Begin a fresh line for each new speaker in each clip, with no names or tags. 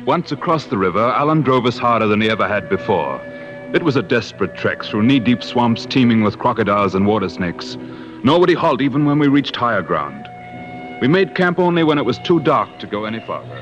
Once across the river, Alan drove us harder than he ever had before. It was a desperate trek through knee-deep swamps teeming with crocodiles and water snakes. Nor would he halt even when we reached higher ground. We made camp only when it was too dark to go any farther.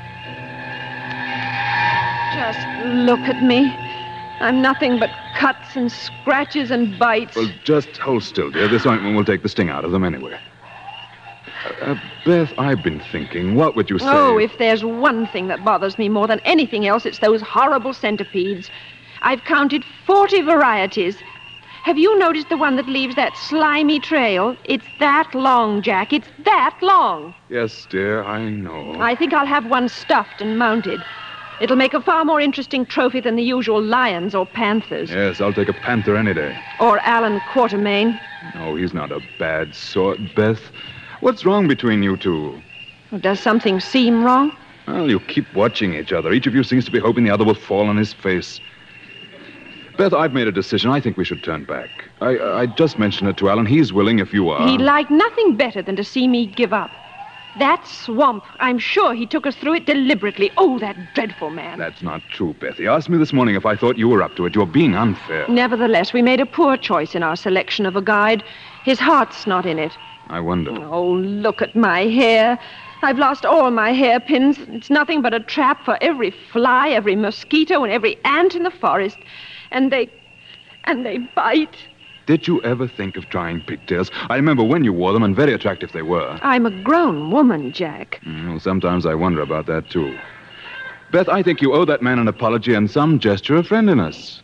Just look at me. I'm nothing but cuts and scratches and bites.
Well, just hold still, dear. This ointment will take the sting out of them anyway. Beth, I've been thinking, what would you say?
Oh, if there's one thing that bothers me more than anything else, it's those horrible centipedes. I've counted 40 varieties. Have you noticed the one that leaves that slimy trail? It's that long, Jack. It's that long.
Yes, dear, I know.
I think I'll have one stuffed and mounted. It'll make a far more interesting trophy than the usual lions or panthers.
Yes, I'll take a panther any day.
Or Alan Quatermain.
No, he's not a bad sort, Beth. What's wrong between you two?
Does something seem wrong?
Well, you keep watching each other. Each of you seems to be hoping the other will fall on his face. Beth, I've made a decision. I think we should turn back. I just mentioned it to Alan. He's willing if you are.
He'd like nothing better than to see me give up. That swamp, I'm sure he took us through it deliberately. Oh, that dreadful man.
That's not true, Beth. He asked me this morning if I thought you were up to it. You're being unfair.
Nevertheless, we made a poor choice in our selection of a guide. His heart's not in it.
I wonder.
Oh, look at my hair. I've lost all my hairpins. It's nothing but a trap for every fly, every mosquito, and every ant in the forest. And they bite.
Did you ever think of trying pigtails? I remember when you wore them, and very attractive they were.
I'm a grown woman, Jack.
Well, sometimes I wonder about that, too. Beth, I think you owe that man an apology and some gesture of friendliness.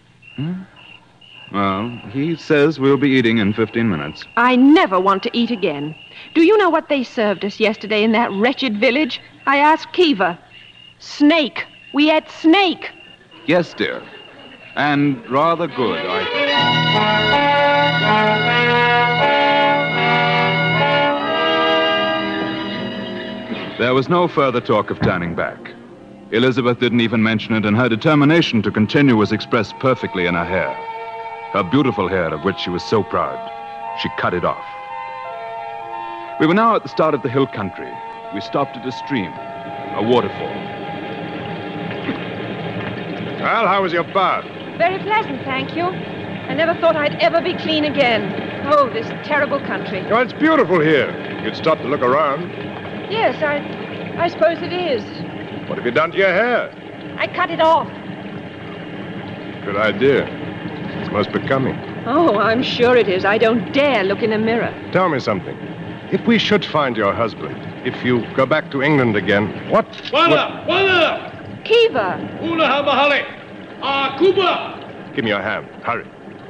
Well, he says we'll be eating in 15 minutes.
I never want to eat again. Do you know what they served us yesterday in that wretched village? I asked Kiva. Snake. We ate snake.
Yes, dear. And rather good, I think. There was no further talk of turning back. Elizabeth didn't even mention it, and her determination to continue was expressed perfectly in her hair. Her beautiful hair, of which she was so proud. She cut it off. We were now at the start of the hill country. We stopped at a stream, a waterfall.
Well, how was your bath?
Very pleasant, thank you. I never thought I'd ever be clean again. Oh, this terrible country.
Well, it's beautiful here. You'd stop to look around.
Yes, I suppose it is.
What have you done to your hair?
I cut it off.
Good idea. It's most becoming.
Oh, I'm sure it is. I don't dare look in a mirror.
Tell me something. If we should find your husband, if you go back to England again, what...
Kiva!
Give me your hand. Hurry.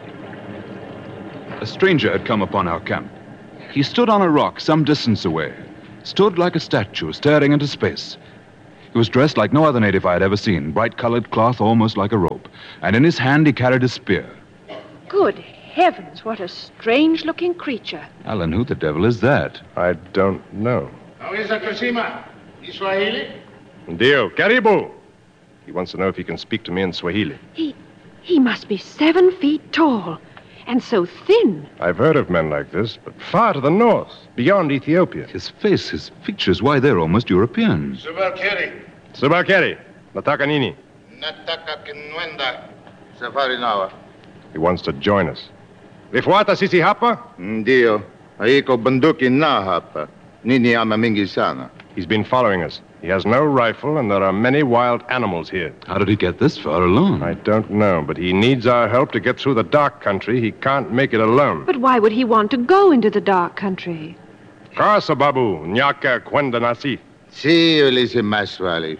A stranger had come upon our camp. He stood on a rock some distance away, stood like a statue, staring into space. He was dressed like no other native I had ever seen, bright-colored cloth almost like a robe, and in his hand he carried a spear.
Good heavens, what a strange-looking creature.
Alan, who the devil is that?
I don't know.
How is it, Cosima? Swahili?
Dio, Karibu. He wants to know if he can speak to me in Swahili.
He must be 7 feet tall, and so thin.
I've heard of men like this, but far to the north, beyond Ethiopia.
His face, his features, why, they're almost European.
Subalkeri.
Subakeri, nataka nini?
Nataka kinwenda. Safari nawa.
He wants to join us. Lifuata sisi hapa?
Ndio. Haiko bunduki na hapa. Nini ama mingi sana.
He's been following us. He has no rifle, and there are many wild animals here.
How did he get this far alone?
I don't know, but he needs our help to get through the dark country. He can't make it alone.
But why would he want to go into the dark country?
Kasa babu, nyaka kwenda nasi.
Si, ulisi maswali.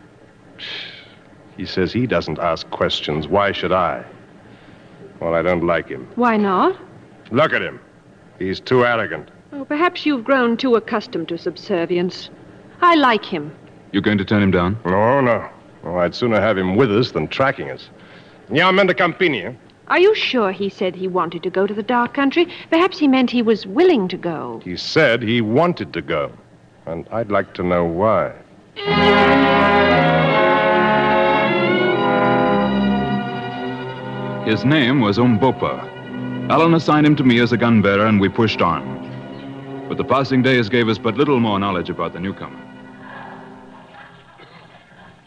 He says he doesn't ask questions. Why should I? Well, I don't like him.
Why not?
Look at him. He's too arrogant.
Oh, perhaps you've grown too accustomed to subservience. I like him.
You going to turn him down?
No. Well, I'd sooner have him with us than tracking us. Nyamenda Campini.
Are you sure he said he wanted to go to the dark country? Perhaps he meant he was willing to go.
He said he wanted to go. And I'd like to know why.
His name was Umbopa. Alan assigned him to me as a gun bearer, and we pushed on. But the passing days gave us but little more knowledge about the newcomer.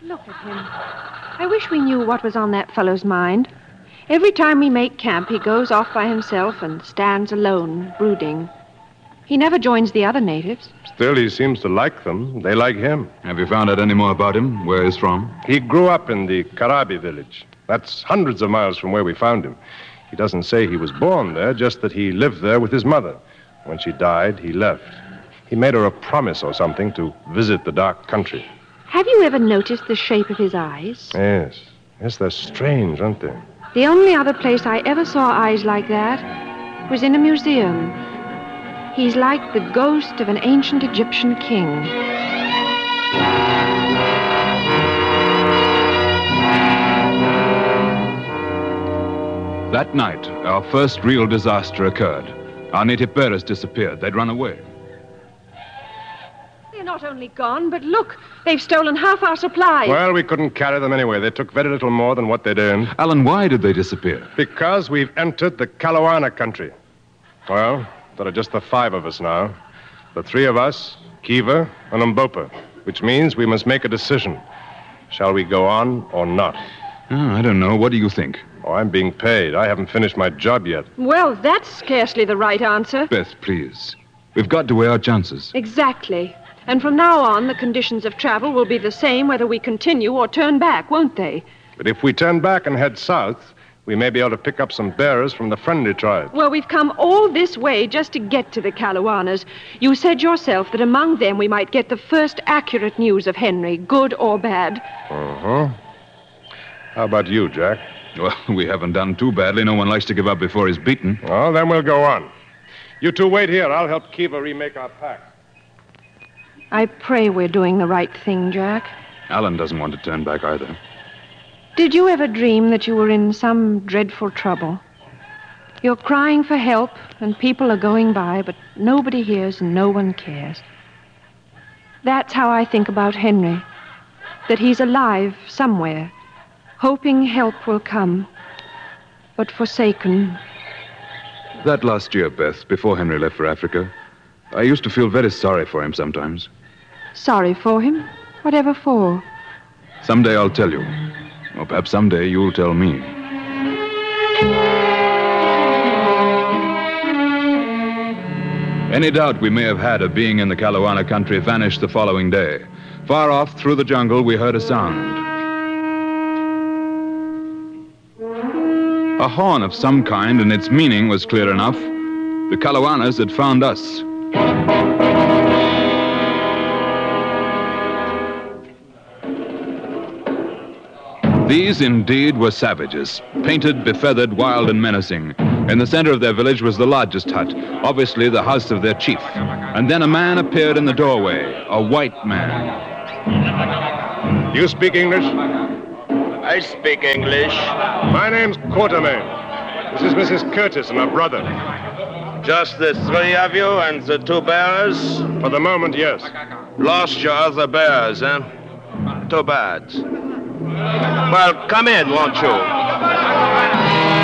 Look at him. I wish we knew what was on that fellow's mind. Every time we make camp, he goes off by himself and stands alone, brooding. He never joins the other natives.
Still, he seems to like them. They like him.
Have you found out any more about him? Where he's from?
He grew up in the Karabi village. That's hundreds of miles from where we found him. He doesn't say he was born there, just that he lived there with his mother. When she died, he left. He made her a promise or something to visit the dark country.
Have you ever noticed the shape of his eyes?
Yes. Yes, they're strange, aren't they?
The only other place I ever saw eyes like that was in a museum. He's like the ghost of an ancient Egyptian king.
That night, our first real disaster occurred. Our native bearers disappeared. They'd run away.
They're not only gone, but look, they've stolen half our supplies.
Well, we couldn't carry them anyway. They took very little more than what they'd earned.
Alan, why did they disappear?
Because we've entered the Kalawana country. Well, there are just the 5 of us now. The 3 of us, Kiva and Umbopa, which means we must make a decision. Shall we go on or not?
Oh, I don't know. What do you think?
Oh, I'm being paid. I haven't finished my job yet.
Well, that's scarcely the right answer.
Beth, please. We've got to weigh our chances.
Exactly. And from now on, the conditions of travel will be the same whether we continue or turn back, won't they?
But if we turn back and head south, we may be able to pick up some bearers from the friendly tribe.
Well, we've come all this way just to get to the Kalawanas. You said yourself that among them we might get the first accurate news of Henry, good or bad.
Uh-huh. How about you, Jack?
Well, we haven't done too badly. No one likes to give up before he's beaten.
Well, then we'll go on. You two wait here. I'll help Kiva remake our pack.
I pray we're doing the right thing, Jack.
Alan doesn't want to turn back either.
Did you ever dream that you were in some dreadful trouble? You're crying for help, and people are going by, but nobody hears and no one cares. That's how I think about Henry. That he's alive somewhere, hoping help will come, but forsaken.
That last year, Beth, before Henry left for Africa, I used to feel very sorry for him sometimes.
Sorry for him? Whatever for?
Someday I'll tell you. Or perhaps someday you'll tell me. Any doubt we may have had of being in the Kalawana country vanished the following day. Far off through the jungle, we heard a sound. A horn of some kind, and its meaning was clear enough. The Kalawanas had found us. These, indeed, were savages, painted, befeathered, wild, and menacing. In the center of their village was the largest hut, obviously the house of their chief. And then a man appeared in the doorway, a white man.
You speak English?
I speak English.
My name's Quatermain. This is Mrs. Curtis and her brother.
Just the 3 of you and the 2 bearers?
For the moment, yes.
Lost your other bearers, eh? Too bad. Well, come in, won't you?